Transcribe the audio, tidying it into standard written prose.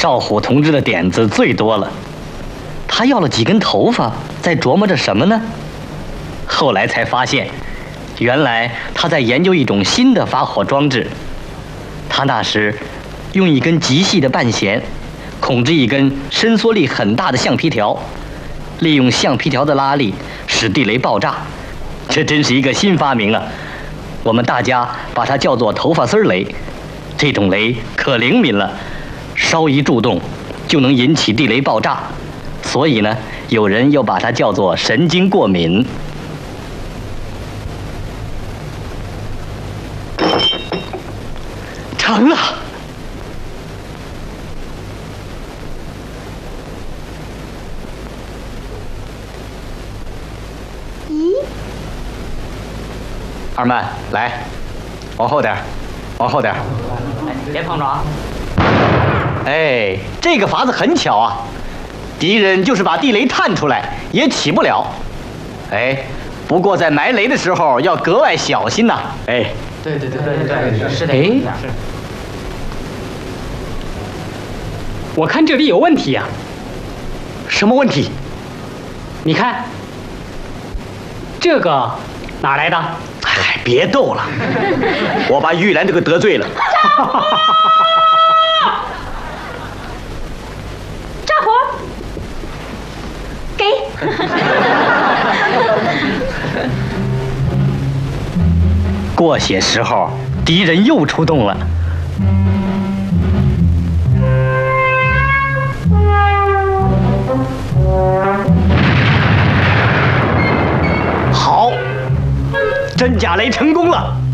赵虎同志的点子最多了，他要了几根头发，在琢磨着什么呢？后来才发现，原来他在研究一种新的发火装置。他那时用一根极细的半弦，控制一根伸缩力很大的橡皮条，利用橡皮条的拉力使地雷爆炸。这真是一个新发明啊！我们大家把它叫做头发丝雷。这种雷可灵敏了，稍一触动就能引起地雷爆炸，所以呢，有人又把它叫做神经过敏。成了。 咦？ 二曼，来，往后点，往后点。别碰着啊！哎，这个法子很巧啊，敌人就是把地雷探出来，也起不了。哎，不过在埋雷的时候要格外小心呐。哎， 对，是的。 哎，我看这里有问题呀。 什么问题？ 你看，这个哪来的？ 哎，别逗了，我把玉兰这个得罪了。 炸火，给。 过些时候，敌人又出动了。好，真假雷成功了。